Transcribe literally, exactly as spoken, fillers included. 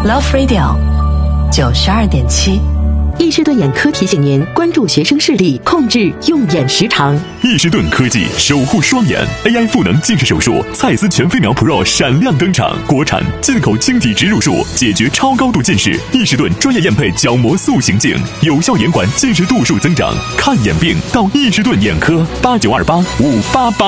Love Radio 九十二点七。 易士顿眼科提醒您关注学生视力，控制用眼时长。 易士顿科技守护双眼 A I 赋能近视手术，蔡司全飞秒 Pro 闪亮登场，国产进口晶体植入术，解决超高度近视。易士顿专业验配角膜塑形镜，有效延缓近视度数增长。看眼病到易士顿眼科，八九二八五八八。